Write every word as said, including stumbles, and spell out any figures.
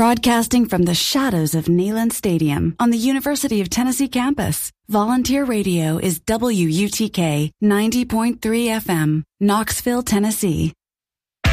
Broadcasting from the shadows of Neyland Stadium on the University of Tennessee campus, Volunteer Radio is W U T K ninety point three F M, Knoxville, Tennessee.